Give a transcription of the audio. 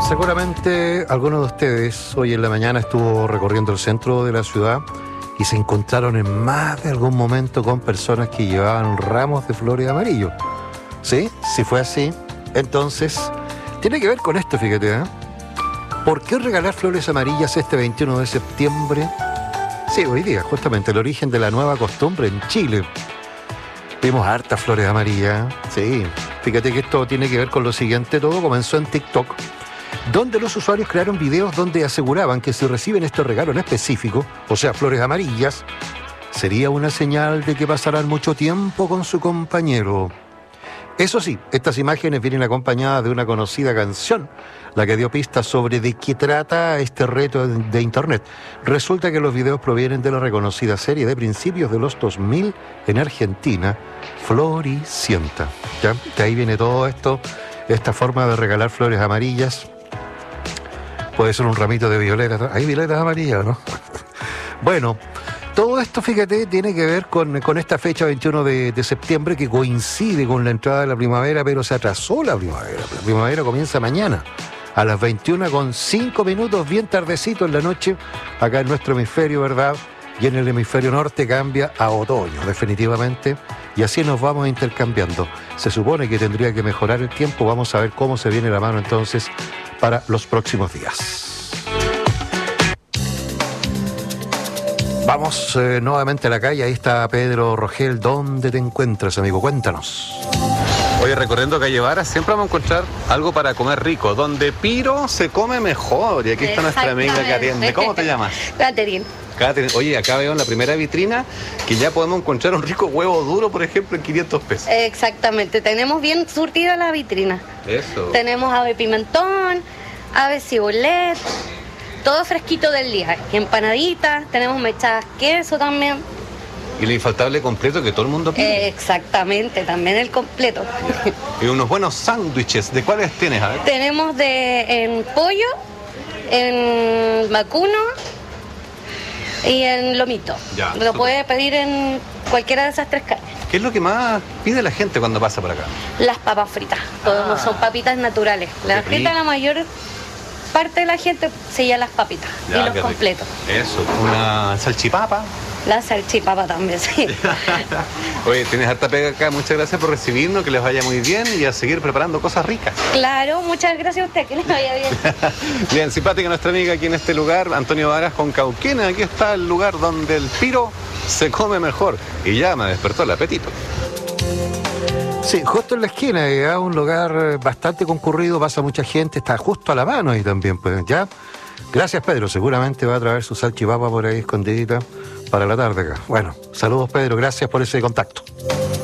Seguramente algunos de ustedes hoy en la mañana estuvo recorriendo el centro de la ciudad y se encontraron en más de algún momento con personas que llevaban ramos de flores amarillos. ¿Sí? Si fue así, entonces tiene que ver con esto, fíjate, ¿eh? ¿Por qué regalar flores amarillas este 21 de septiembre? Sí, hoy día, justamente el origen de la nueva costumbre en Chile. Vimos hartas flores amarillas, sí. Fíjate que esto tiene que ver con lo siguiente. Todo comenzó en TikTok, donde los usuarios crearon videos donde aseguraban que si reciben este regalo en específico, o sea, flores amarillas, sería una señal de que pasarán mucho tiempo con su compañero. Eso sí, estas imágenes vienen acompañadas de una conocida canción, la que dio pistas sobre de qué trata este reto de internet. Resulta que los videos provienen de la reconocida serie de principios de los 2000 en Argentina, Floricienta. ¿Ya? De ahí viene todo esto, esta forma de regalar flores amarillas. Puede ser un ramito de violetas. ¿Hay violetas amarillas, no? Bueno, todo esto, fíjate, tiene que ver con esta fecha 21 de septiembre que coincide con la entrada de la primavera, pero se atrasó la primavera. La primavera comienza mañana a las 21:05, bien tardecito en la noche, acá en nuestro hemisferio, ¿verdad? Y en el hemisferio norte cambia a otoño, definitivamente, y así nos vamos intercambiando. Se supone que tendría que mejorar el tiempo, vamos a ver cómo se viene la mano entonces para los próximos días. Vamos nuevamente a la calle, ahí está Pedro Rogel. ¿Dónde te encuentras, amigo? Cuéntanos. Oye, recorriendo calle Vara, siempre vamos a encontrar algo para comer rico. Donde Piro se come mejor. Y aquí está nuestra amiga que atiende. ¿Cómo te llamas? Catherine. Catherine. Oye, acá veo en la primera vitrina que ya podemos encontrar un rico huevo duro, por ejemplo, en 500 pesos. Exactamente, tenemos bien surtida la vitrina. Eso. Tenemos ave pimentón, ave cibulet, todo fresquito del día. Y empanaditas, tenemos mechadas queso también. Y el infaltable completo que todo el mundo pide. Exactamente, también el completo. Y unos buenos sándwiches. ¿De cuáles tienes? A ver. Tenemos en pollo, en vacuno y en lomito. Ya, lo puedes pedir en cualquiera de esas tres carnes. ¿Qué es lo que más pide la gente cuando pasa por acá? Las papas fritas. Todos son papitas naturales. La frita, la mayor parte de la gente sella las papitas ya, y los completos. Eso, una salchipapa. La salchipapa también, sí. Oye, tienes harta pega acá, muchas gracias por recibirnos, que les vaya muy bien y a seguir preparando cosas ricas. Claro, muchas gracias a usted, que les vaya bien. Bien, simpática nuestra amiga aquí en este lugar, Antonio Varas con Cauquenes. Aquí está el lugar donde el Piro se come mejor y ya me despertó el apetito. Sí, justo en la esquina, es un lugar bastante concurrido, pasa mucha gente, está justo a la mano ahí también, pues, ¿ya? Gracias, Pedro, seguramente va a traer su salchipapa por ahí escondidita para la tarde acá. Bueno, saludos, Pedro, gracias por ese contacto.